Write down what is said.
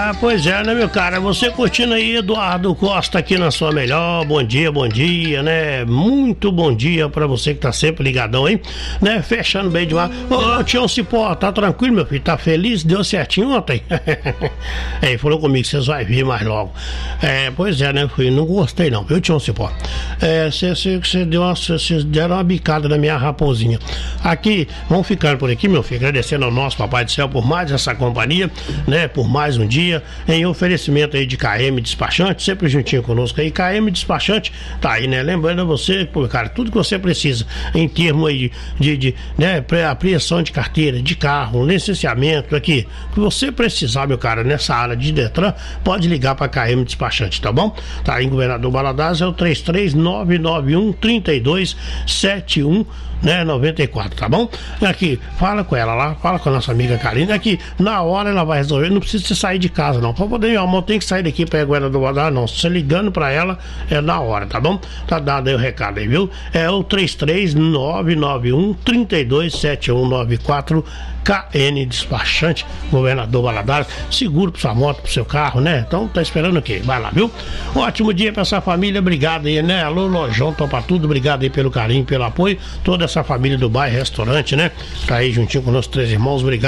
Pois é, né, meu cara? Você curtindo aí, Eduardo Costa aqui na sua melhor. Bom dia, né? Muito bom dia pra você que tá sempre ligadão, hein? Né? Fechando bem demais. Ô, Tião Cipó, tá tranquilo, meu filho? Tá feliz? Deu certinho ontem? Ele falou comigo, vocês vão vir mais logo. Pois é, né, filho? Não gostei não, viu, Tião Cipó? Vocês deram uma bicada na minha raposinha. Aqui, vamos ficando por aqui, meu filho, agradecendo ao nosso Papai do Céu por mais essa companhia, né? Por mais um dia, em oferecimento aí de KM Despachante, sempre juntinho conosco aí. KM Despachante tá aí, né? Lembrando a você, pô, cara, tudo que você precisa em termos aí de né, apreensão de carteira, de carro, licenciamento aqui, que você precisar, meu cara, nessa área de Detran, pode ligar para KM Despachante, tá bom? Tá aí em Governador Valadares, é o 33991 3271 né, 94, tá bom? Aqui, fala com ela lá, fala com a nossa amiga Karina, aqui, na hora ela vai resolver, não precisa você sair de casa não, pra poder, meu amor, tem que sair daqui pra Goiânia do Valadares, não, se você ligando pra ela, é na hora, tá bom? Tá dado aí o recado aí, viu? É o 33991 327194 KN Despachante, Governador Valadares, seguro pra sua moto, pro seu carro, né? Então tá esperando o quê? Vai lá, viu? Um ótimo dia pra essa família, obrigado aí, né? Alô, Lojão, topa tudo, obrigado aí pelo carinho, pelo apoio, toda essa família do bairro Restaurante, né? Tá aí juntinho com nossos três irmãos, obrigado.